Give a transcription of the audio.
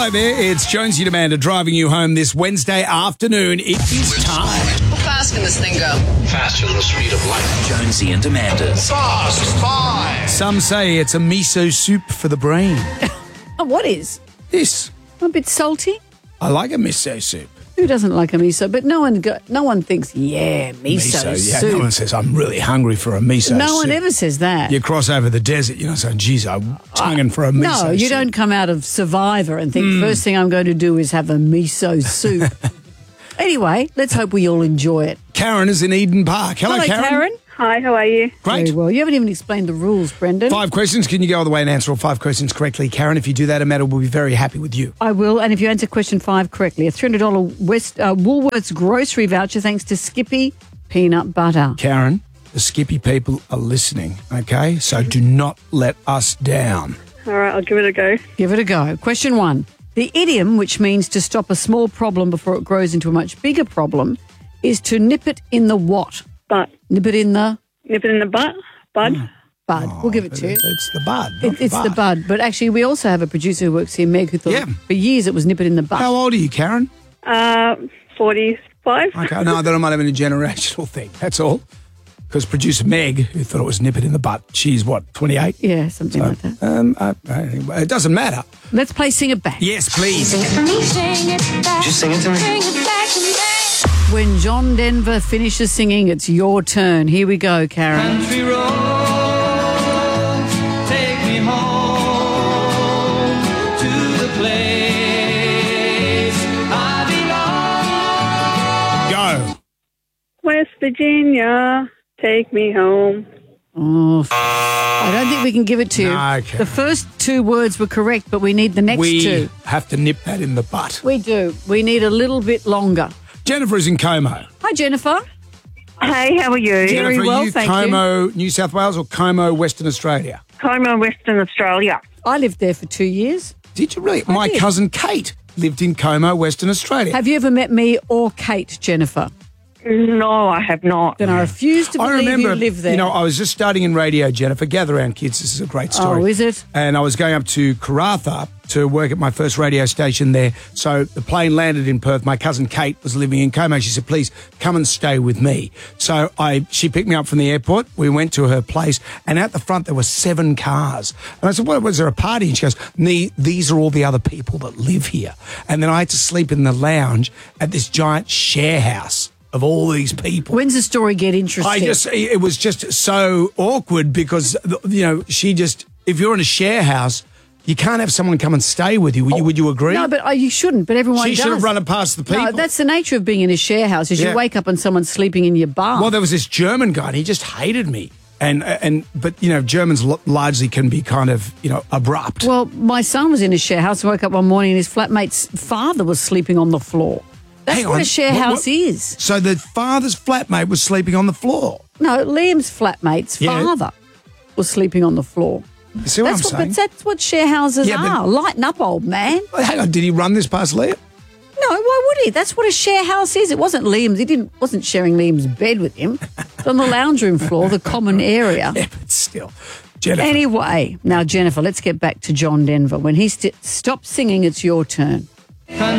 Hello there, it's Jonesy and Amanda driving you home this Wednesday afternoon. It is time. How fast can this thing go? Faster than the speed of light. Jonesy and Amanda's Fast Five. Some say it's a miso soup for the brain. Oh, what is? This. A bit salty? I like a miso soup. Who doesn't like a miso? But no one thinks, yeah, miso Yeah, soup. no one says, I'm really hungry for a miso soup. No one ever says that. You cross over the desert, you're not saying, geez, I'm tonguing for a miso soup. No, you don't come out of Survivor and think, first thing I'm going to do is have a miso soup. Anyway, let's hope we all enjoy it. Karen is in Eden Park. Hello, Karen. Hi, how are you? Great. Very well. You haven't even explained the rules, Brendan. 5 questions. Can you go all the way and answer all 5 questions correctly? Karen, if you do that, Amanda will be very happy with you. I will, and if you answer question 5 correctly, a $300 Woolworths grocery voucher thanks to Skippy Peanut Butter. Karen, the Skippy people are listening, okay? So do not let us down. All right, I'll give it a go. Give it a go. Question 1. The idiom, which means to stop a small problem before it grows into a much bigger problem, is to nip it in the what? Butt. Nip it in the Butt. Bud. bud. We'll give it to you. It's the bud. It's the bud. But actually, we also have a producer who works here, Meg, who thought for years it was nip it in the butt. How old are you, Karen? 45. Okay, no, that might have been a generational thing. That's all. Because producer Meg, who thought it was nip it in the butt, she's what, 28? Yeah, something like that. It doesn't matter. Let's play Sing It Back. Yes, please. Just sing it to me. When John Denver finishes singing, it's your turn. Here we go, Karen. Country road, take me home to the place I belong. Go. West Virginia, take me home. Oh, I don't think we can give it to you. No, okay. The first 2 words were correct, but we need the next 2. We have to nip that in the butt. We do. We need a little bit longer. Jennifer is in Como. Hi, Jennifer. Hey, how are you? Very Jennifer, well, are you thank you. Como, New South Wales, or Como, Western Australia? Como, Western Australia. I lived there for 2 years. Did you really? My did. cousin Kate lived in Como, Western Australia. Have you ever met me or Kate, Jennifer? No, I have not. Then I refuse to believe you live there. You know, I was just starting in radio, Jennifer. Gather round, kids. This is a great story. Oh, is it? And I was going up to Karratha to work at my first radio station there. So the plane landed in Perth. My cousin Kate was living in Como. She said, please come and stay with me. So she picked me up from the airport. We went to her place. And out the front, there were 7 cars. And I said, what, was there a party? And she goes, these are all the other people that live here. And then I had to sleep in the lounge at this giant share house of all these people. When's the story get interesting? It was just so awkward because, you know, if you're in a share house, you can't have someone come and stay with you. Would you agree? No, but you shouldn't. But everyone does. She should have run it past the people. No, that's the nature of being in a share house. Is you wake up and someone's sleeping in your bath. Well, there was this German guy, and he just hated me. But you know, Germans largely can be kind of, you know, abrupt. Well, my son was in a share house. Woke up one morning and his flatmate's father was sleeping on the floor. That's what a share house is. So the father's flatmate was sleeping on the floor. No, Liam's flatmate's father was sleeping on the floor. You see what I'm saying? But that's what share houses are. Lighten up, old man. Hang on, did he run this past Liam? No, why would he? That's what a share house is. It wasn't Liam's. Wasn't sharing Liam's bed with him. It's on the lounge room floor, the common area. Yeah, but still. Jennifer. Anyway, now, Jennifer, let's get back to John Denver. When he stops singing, it's your turn.